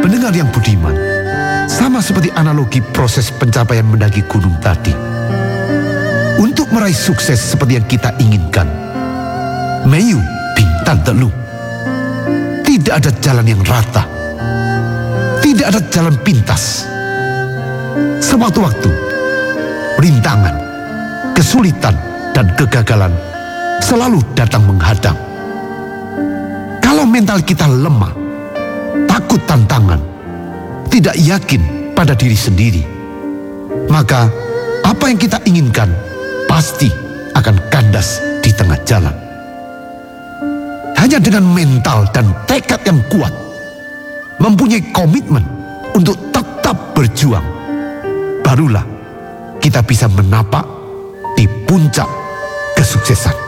Pendengar yang budiman, sama seperti analogi proses pencapaian mendaki gunung tadi. Untuk meraih sukses seperti yang kita inginkan, Mayu Bintang Telu, tidak ada jalan yang rata, tidak ada jalan pintas. Sewaktu-waktu, rintangan, kesulitan, dan kegagalan selalu datang menghadang. Kalau mental kita lemah, takut tantangan, tidak yakin pada diri sendiri, maka apa yang kita inginkan pasti akan kandas di tengah jalan. Hanya dengan mental dan tekad yang kuat, mempunyai komitmen untuk tetap berjuang, barulah kita bisa menapak di puncak kesuksesan.